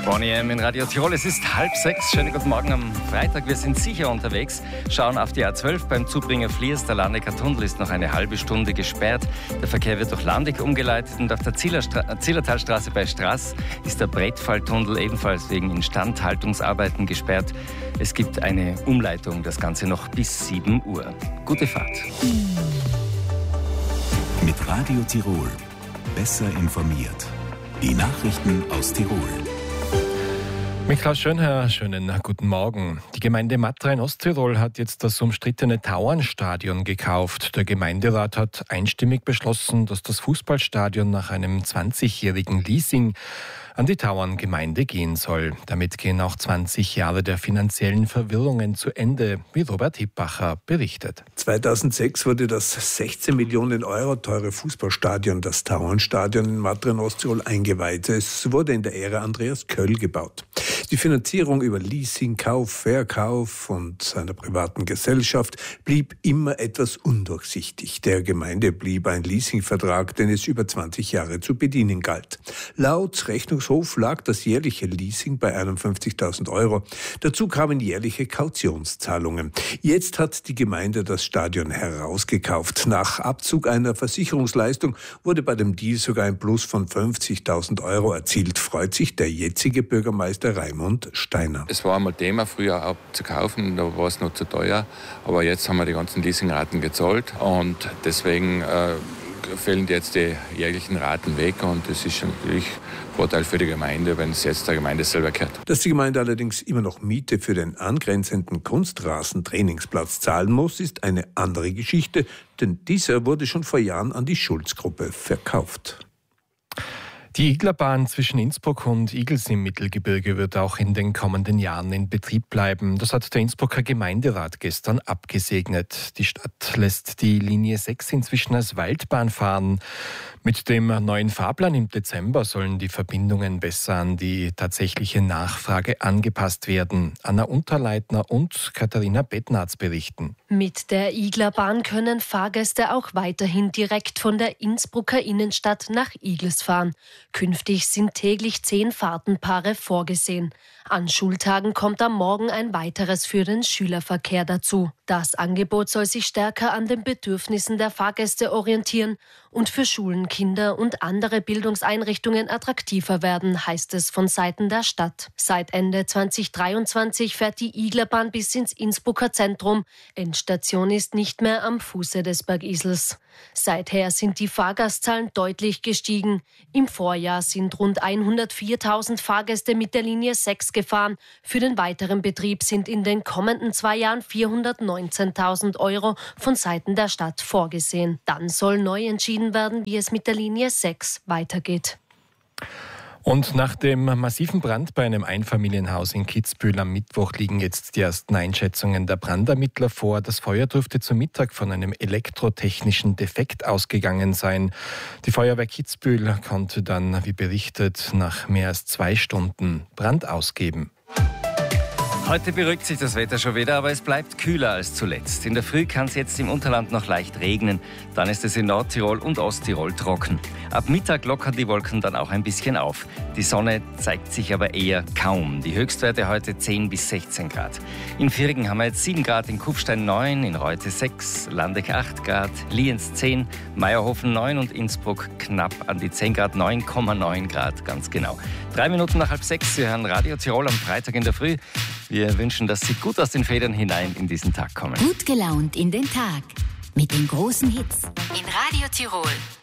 Bonnie M in Radio Tirol. Es ist 5:30. Schönen guten Morgen am Freitag. Wir sind sicher unterwegs, schauen auf die A12 beim Zubringer Fliers. Der Landecker Tunnel ist noch eine halbe Stunde gesperrt. Der Verkehr wird durch Landeck umgeleitet und auf der Zillertalstraße bei Straß ist der Brettfalltunnel ebenfalls wegen Instandhaltungsarbeiten gesperrt. Es gibt eine Umleitung, das Ganze noch bis 7 Uhr. Gute Fahrt. Mit Radio Tirol. Besser informiert. Die Nachrichten aus Tirol. Mit Klaus Schönherr, schönen guten Morgen. Die Gemeinde Matra in Osttirol hat jetzt das umstrittene Tauernstadion gekauft. Der Gemeinderat hat einstimmig beschlossen, dass das Fußballstadion nach einem 20-jährigen Leasing an die Tauerngemeinde gehen soll. Damit gehen auch 20 Jahre der finanziellen Verwirrungen zu Ende, wie Robert Hippacher berichtet. 2006 wurde das 16 Millionen Euro teure Fußballstadion, das Tauernstadion in Matra in Osttirol, eingeweiht. Es wurde in der Ära Andreas Köll gebaut. Die Finanzierung über Leasing, Kauf, Verkauf und einer privaten Gesellschaft blieb immer etwas undurchsichtig. Der Gemeinde blieb ein Leasingvertrag, den es über 20 Jahre zu bedienen galt. Laut Rechnungshof lag das jährliche Leasing bei 51.000 Euro. Dazu kamen jährliche Kautionszahlungen. Jetzt hat die Gemeinde das Stadion herausgekauft. Nach Abzug einer Versicherungsleistung wurde bei dem Deal sogar ein Plus von 50.000 Euro erzielt. Freut sich der jetzige Bürgermeister Raimund Steiner. Es war einmal Thema, früher auch zu kaufen, da war es noch zu teuer. Aber jetzt haben wir die ganzen Leasingraten gezahlt und deswegen fällen jetzt die jährlichen Raten weg und das ist natürlich ein Vorteil für die Gemeinde, wenn es jetzt der Gemeinde selber gehört. Dass die Gemeinde allerdings immer noch Miete für den angrenzenden Kunstrasen-Trainingsplatz zahlen muss, ist eine andere Geschichte, denn dieser wurde schon vor Jahren an die Schulz-Gruppe verkauft. Die Iglerbahn zwischen Innsbruck und Igls im Mittelgebirge wird auch in den kommenden Jahren in Betrieb bleiben. Das hat der Innsbrucker Gemeinderat gestern abgesegnet. Die Stadt lässt die Linie 6 inzwischen als Waldbahn fahren. Mit dem neuen Fahrplan im Dezember sollen die Verbindungen besser an die tatsächliche Nachfrage angepasst werden. Anna Unterleitner und Katharina Bettnarz berichten. Mit der Iglerbahn können Fahrgäste auch weiterhin direkt von der Innsbrucker Innenstadt nach Igls fahren. Künftig sind täglich 10 Fahrtenpaare vorgesehen. An Schultagen kommt am Morgen ein weiteres für den Schülerverkehr dazu. Das Angebot soll sich stärker an den Bedürfnissen der Fahrgäste orientieren und für Schulen, Kinder und andere Bildungseinrichtungen attraktiver werden, heißt es von Seiten der Stadt. Seit Ende 2023 fährt die Iglerbahn bis ins Innsbrucker Zentrum. Endstation ist nicht mehr am Fuße des Bergisels. Seither sind die Fahrgastzahlen deutlich gestiegen. Im Vorjahr sind rund 104.000 Fahrgäste mit der Linie 6 gefahren. Für den weiteren Betrieb sind in den kommenden 2 Jahren 419.000 Euro von Seiten der Stadt vorgesehen. Dann soll neu entschieden werden, wie es mit der Linie 6 weitergeht. Und nach dem massiven Brand bei einem Einfamilienhaus in Kitzbühel am Mittwoch liegen jetzt die ersten Einschätzungen der Brandermittler vor. Das Feuer dürfte zu Mittag von einem elektrotechnischen Defekt ausgegangen sein. Die Feuerwehr Kitzbühel konnte dann, wie berichtet, nach mehr als 2 Stunden Brand ausgeben. Heute beruhigt sich das Wetter schon wieder, aber es bleibt kühler als zuletzt. In der Früh kann es jetzt im Unterland noch leicht regnen. Dann ist es in Nordtirol und Osttirol trocken. Ab Mittag lockern die Wolken dann auch ein bisschen auf. Die Sonne zeigt sich aber eher kaum. Die Höchstwerte heute 10 bis 16 Grad. In Virgen haben wir jetzt 7 Grad, in Kufstein 9, in Reute 6, Landeck 8 Grad, Lienz 10, Meierhofen 9 und Innsbruck knapp an die 10 Grad, 9,9 Grad, ganz genau. 3 Minuten nach 5:30, Sie hören Radio Tirol am Freitag in der Früh. Wir wünschen, dass Sie gut aus den Federn hinein in diesen Tag kommen. Gut gelaunt in den Tag mit den großen Hits in Radio Tirol.